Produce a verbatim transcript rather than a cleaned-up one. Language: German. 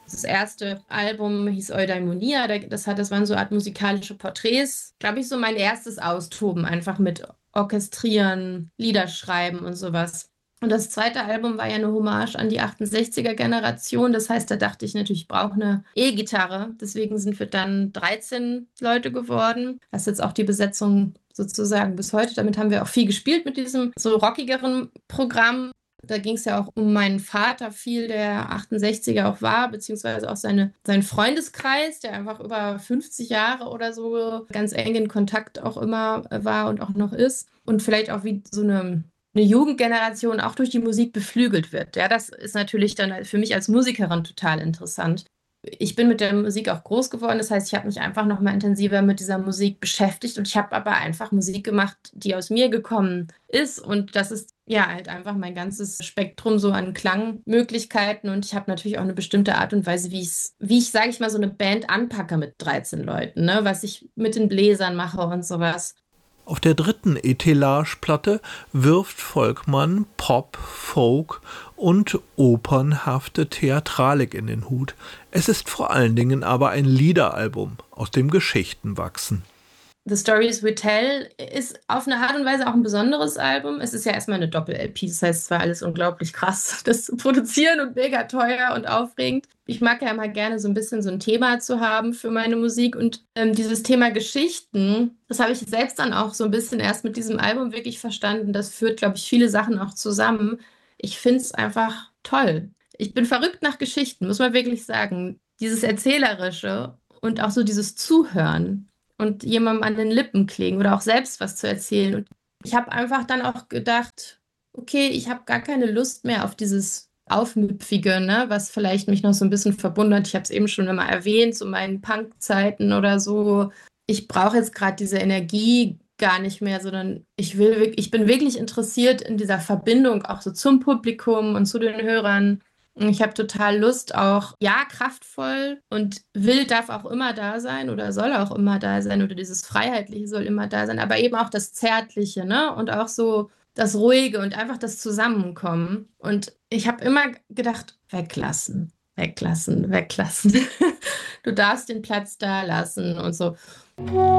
Das erste Album hieß Eudaimonia, da- das hat, das waren so Art musikalische Porträts. Glaube ich, so mein erstes Austoben, einfach mit Orchestrieren, Lieder schreiben und sowas. Und das zweite Album war ja eine Hommage an die achtundsechziger-Generation. Das heißt, da dachte ich natürlich, ich brauche eine E-Gitarre. Deswegen sind wir dann dreizehn Leute geworden. Das ist jetzt auch die Besetzung sozusagen bis heute. Damit haben wir auch viel gespielt mit diesem so rockigeren Programm. Da ging es ja auch um meinen Vater viel, der achtundsechziger auch war, beziehungsweise auch seine, seinen Freundeskreis, der einfach über fünfzig Jahre oder so ganz eng in Kontakt auch immer war und auch noch ist. Und vielleicht auch wie so eine, eine Jugendgeneration auch durch die Musik beflügelt wird. Ja, das ist natürlich dann für mich als Musikerin total interessant. Ich bin mit der Musik auch groß geworden, das heißt, ich habe mich einfach noch mal intensiver mit dieser Musik beschäftigt und ich habe aber einfach Musik gemacht, die aus mir gekommen ist und das ist ja halt einfach mein ganzes Spektrum so an Klangmöglichkeiten und ich habe natürlich auch eine bestimmte Art und Weise, wie ich wie ich, sage ich mal, so eine Band anpacke mit dreizehn Leuten, ne, was ich mit den Bläsern mache und sowas. Auf der dritten Etelage-Platte wirft Volkmann Pop, Folk und opernhafte Theatralik in den Hut. Es ist vor allen Dingen aber ein Liederalbum, aus dem Geschichten wachsen. The Stories We Tell ist auf eine Art und Weise auch ein besonderes Album. Es ist ja erstmal eine Doppel-L P, das heißt, es war alles unglaublich krass, das zu produzieren und mega teuer und aufregend. Ich mag ja immer gerne so ein bisschen so ein Thema zu haben für meine Musik und ähm, dieses Thema Geschichten, das habe ich selbst dann auch so ein bisschen erst mit diesem Album wirklich verstanden. Das führt, glaube ich, viele Sachen auch zusammen. Ich finde es einfach toll. Ich bin verrückt nach Geschichten, muss man wirklich sagen. Dieses Erzählerische und auch so dieses Zuhören und jemandem an den Lippen klingen oder auch selbst was zu erzählen. Und ich habe einfach dann auch gedacht, okay, ich habe gar keine Lust mehr auf dieses Aufmüpfige, ne, was vielleicht mich noch so ein bisschen verbunden hat. Ich habe es eben schon immer erwähnt, so meinen Punk-Zeiten oder so. Ich brauche jetzt gerade diese Energie gar nicht mehr, sondern ich will, wirk- ich bin wirklich interessiert in dieser Verbindung auch so zum Publikum und zu den Hörern. Ich habe total Lust auch, ja, kraftvoll und wild darf auch immer da sein oder soll auch immer da sein oder dieses Freiheitliche soll immer da sein, aber eben auch das Zärtliche, ne? Und auch so das Ruhige und einfach das Zusammenkommen. Und ich habe immer gedacht, weglassen, weglassen, weglassen. Du darfst den Platz da lassen und so.